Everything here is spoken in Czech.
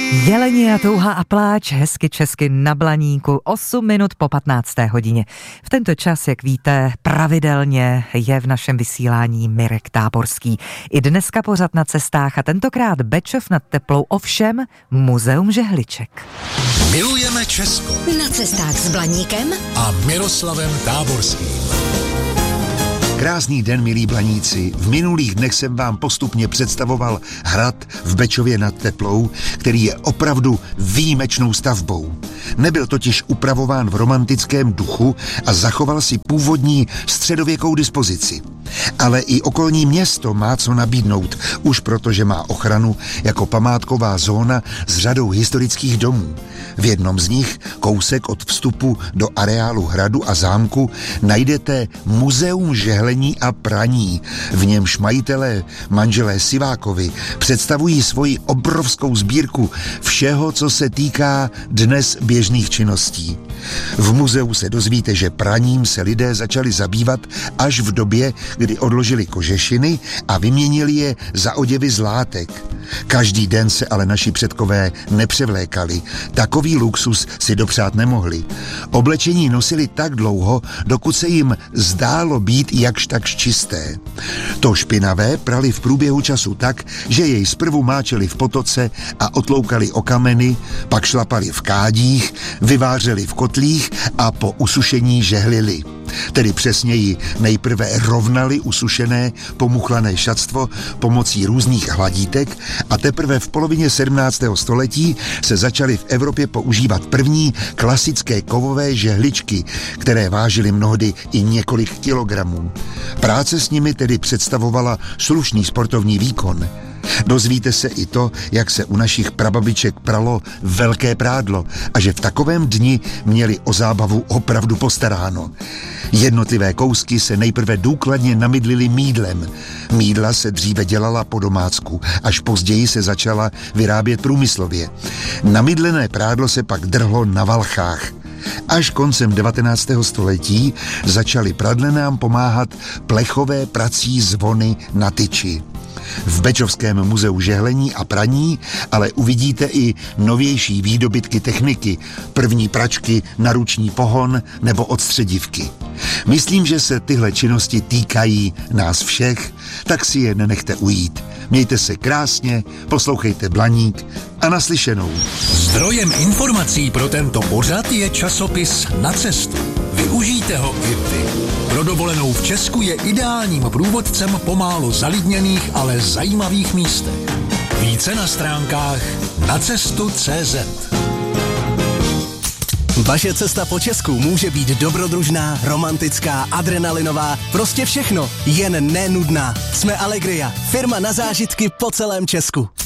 Jeleni a touha a pláč, hezky česky na Blaníku, 8 minut po 15. hodině. V tento čas, jak víte, pravidelně je v našem vysílání Mirek Táborský. I dneska pořad na cestách a tentokrát Bečov nad Teplou, ovšem Muzeum žehliček. Milujeme Česko. Na cestách s Blaníkem a Miroslavem Táborským. Krásný den, milí Blaníci. V minulých dnech jsem vám postupně představoval hrad v Bečově nad Teplou, který je opravdu výjimečnou stavbou. Nebyl totiž upravován v romantickém duchu a zachoval si původní středověkou dispozici. Ale i okolní město má co nabídnout, už protože má ochranu jako památková zóna s řadou historických domů. V jednom z nich, kousek od vstupu do areálu hradu a zámku, najdete Muzeum žehlení a praní. V němž majitelé, manželé Sivákovi, představují svoji obrovskou sbírku všeho, co se týká dnes běžných činností. V muzeu se dozvíte, že praním se lidé začali zabývat až v době, kdy odložili kožešiny a vyměnili je za oděvy z látek. Každý den se ale naši předkové nepřevlékali. Takový luxus si dopřát nemohli. Oblečení nosili tak dlouho, dokud se jim zdálo být jakž takž čisté. To špinavé prali v průběhu času tak, že jej zprvu máčeli v potoce a otloukali o kameny, pak šlapali v kádích, vyvářeli v kotlích a po usušení žehlili. Tedy přesněji nejprve rovnali usušené, pomuchlané šatstvo pomocí různých hladítek a teprve v polovině 17. století se začaly v Evropě používat první klasické kovové žehličky, které vážily mnohdy i několik kilogramů. Práce s nimi tedy představovala slušný sportovní výkon. Dozvíte se i to, jak se u našich prababiček pralo velké prádlo a že v takovém dni měli o zábavu opravdu postaráno. Jednotlivé kousky se nejprve důkladně namydlily mýdlem. Mýdla se dříve dělala po domácku, až později se začala vyrábět průmyslově. Namydlené prádlo se pak drhlo na valchách. Až koncem 19. století začaly pradlenám pomáhat plechové prací zvony na tyči. V Bečovském muzeu žehlení a praní ale uvidíte i novější výdobytky techniky, první pračky na ruční pohon nebo odstředivky. Myslím, že se tyhle činnosti týkají nás všech, tak si je nenechte ujít. Mějte se krásně, poslouchejte Blaník a naslyšenou. Zdrojem informací pro tento pořad je časopis Na cestu. Využijte ho i vy. Pro dovolenou v Česku je ideálním průvodcem po málo zalidněných, ale zajímavých místech. Více na stránkách nacestu.cz. Vaše cesta po Česku může být dobrodružná, romantická, adrenalinová, prostě všechno, jen nenudná. Jsme Allegria, firma na zážitky po celém Česku.